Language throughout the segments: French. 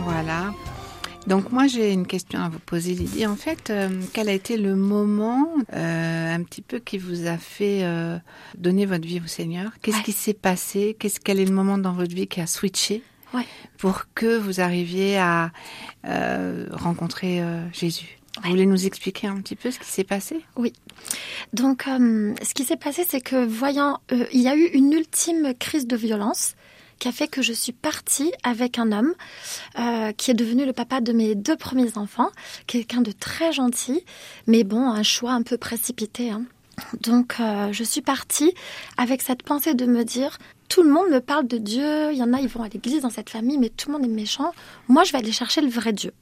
Voilà. Donc moi j'ai une question à vous poser, Lydie. En fait, quel a été le moment un petit peu qui vous a fait donner votre vie au Seigneur? Qu'est-ce qui s'est passé? Quel est le moment dans votre vie qui a switché pour que vous arriviez à rencontrer Jésus? Vous voulez nous expliquer un petit peu ce qui s'est passé? Oui. Donc, ce qui s'est passé, c'est que il y a eu une ultime crise de violence qui a fait que je suis partie avec un homme qui est devenu le papa de mes 2 premiers enfants, quelqu'un de très gentil, mais bon, un choix un peu précipité. Donc, je suis partie avec cette pensée de me dire, tout le monde me parle de Dieu, il y en a, ils vont à l'église dans cette famille, mais tout le monde est méchant. Moi, je vais aller chercher le vrai Dieu.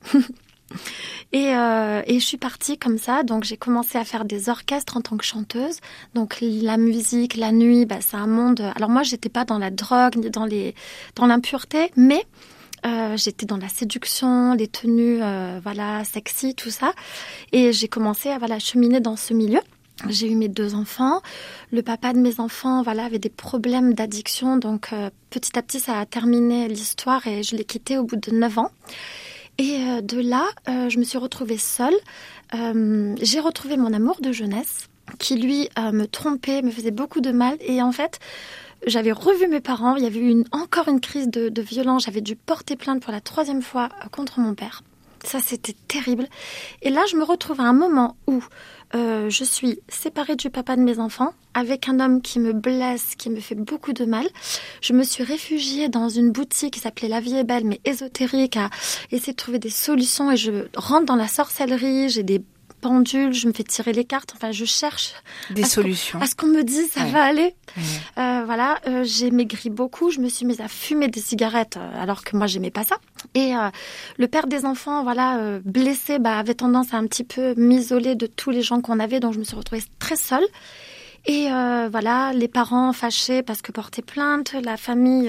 Et je suis partie comme ça, donc j'ai commencé à faire des orchestres en tant que chanteuse. Donc la musique, la nuit, c'est un monde. Alors moi, j'étais pas dans la drogue ni dans l'impureté, mais j'étais dans la séduction, les tenues, sexy, tout ça. Et j'ai commencé à cheminer dans ce milieu. J'ai eu mes 2 enfants. Le papa de mes enfants, avait des problèmes d'addiction, donc petit à petit, ça a terminé l'histoire et je l'ai quitté au bout de 9 ans. Et de là, je me suis retrouvée seule. J'ai retrouvé mon amour de jeunesse qui, lui, me trompait, me faisait beaucoup de mal. Et en fait, j'avais revu mes parents. Il y avait eu encore une crise de violence. J'avais dû porter plainte pour la 3e fois contre mon père. Ça, c'était terrible. Et là, je me retrouve à un moment où je suis séparée du papa de mes enfants, avec un homme qui me blesse, qui me fait beaucoup de mal. Je me suis réfugiée dans une boutique qui s'appelait La Vie est belle, mais ésotérique, à essayer de trouver des solutions. Et je rentre dans la sorcellerie, j'ai des pendules, je me fais tirer les cartes. Enfin, je cherche des solutions. À ce qu'on me dise, ça va aller. J'ai maigri beaucoup. Je me suis mise à fumer des cigarettes, alors que moi, j'aimais pas ça. Et le père des enfants, blessé, avait tendance à un petit peu m'isoler de tous les gens qu'on avait. Donc, je me suis retrouvée très seule. Et les parents fâchés parce que portaient plainte, la famille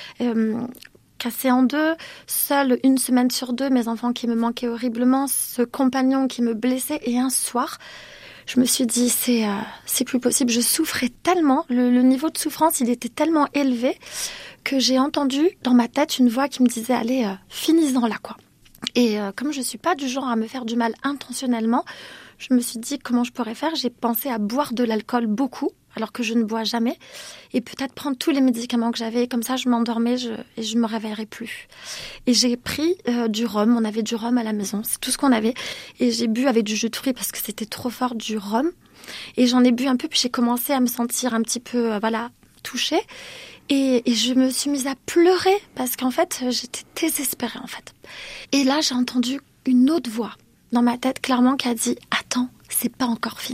cassée en 2, seule 1 semaine sur 2, mes enfants qui me manquaient horriblement, ce compagnon qui me blessait. Et un soir, je me suis dit, c'est plus possible. Je souffrais tellement, le niveau de souffrance, il était tellement élevé que j'ai entendu dans ma tête une voix qui me disait, allez, finis-en là, quoi. Et comme je suis pas du genre à me faire du mal intentionnellement, je me suis dit comment je pourrais faire. J'ai pensé à boire de l'alcool beaucoup, alors que je ne bois jamais, et peut-être prendre tous les médicaments que j'avais. Comme ça, je m'endormais et je me réveillerais plus. Et j'ai pris du rhum. On avait du rhum à la maison, c'est tout ce qu'on avait. Et j'ai bu avec du jus de fruits parce que c'était trop fort, du rhum. Et j'en ai bu un peu, puis j'ai commencé à me sentir un petit peu, touchée. Et je me suis mise à pleurer parce qu'en fait, j'étais désespérée, en fait. Et là, j'ai entendu une autre voix dans ma tête, clairement, qui a dit « Attends, c'est pas encore fini ».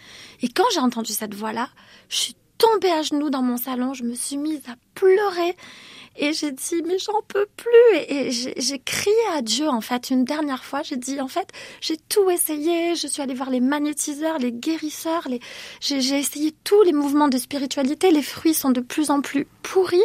Et quand j'ai entendu cette voix-là, je suis tombée à genoux dans mon salon, je me suis mise à pleurer. Et j'ai dit, mais j'en peux plus. Et j'ai crié à Dieu, en fait, une dernière fois. J'ai dit, en fait, j'ai tout essayé. Je suis allée voir les magnétiseurs, les guérisseurs. J'ai essayé tous les mouvements de spiritualité. Les fruits sont de plus en plus pourris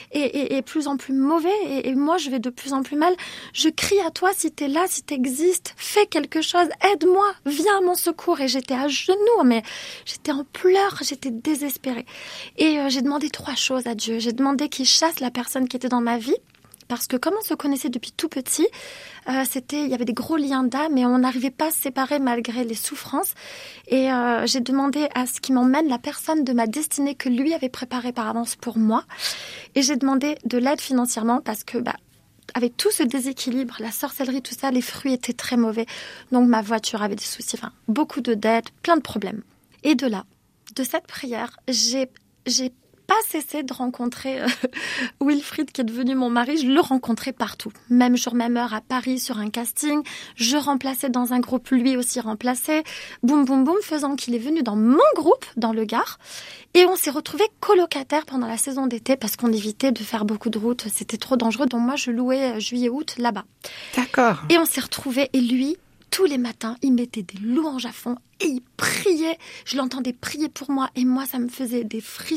et plus en plus mauvais. Et moi, je vais de plus en plus mal. Je crie à toi, si t'es là, si t'existes, fais quelque chose. Aide-moi, viens à mon secours. Et j'étais à genoux, mais j'étais en pleurs, j'étais désespérée. Et j'ai demandé 3 choses à Dieu. J'ai demandé qu'il chasse la personne qui était dans ma vie, parce que comme on se connaissait depuis tout petit, il y avait des gros liens d'âme et on n'arrivait pas à se séparer malgré les souffrances. Et j'ai demandé à ce qu'il m'emmène la personne de ma destinée que lui avait préparée par avance pour moi. Et j'ai demandé de l'aide financièrement parce que avec tout ce déséquilibre, la sorcellerie, tout ça, les fruits étaient très mauvais. Donc ma voiture avait des soucis, beaucoup de dettes, plein de problèmes. Et de cette prière, j'ai pas cessé de rencontrer Wilfried, qui est devenu mon mari. Je le rencontrais partout. Même jour, même heure, à Paris, sur un casting. Je remplaçais dans un groupe, lui aussi remplaçait. Boum, boum, boum, faisant qu'il est venu dans mon groupe, dans le Gard. Et on s'est retrouvés colocataires pendant la saison d'été parce qu'on évitait de faire beaucoup de routes. C'était trop dangereux. Donc moi, je louais juillet-août là-bas. D'accord. Et on s'est retrouvés. Et lui, tous les matins, il mettait des louanges à fond et il priait. Je l'entendais prier pour moi et moi, ça me faisait des frissons.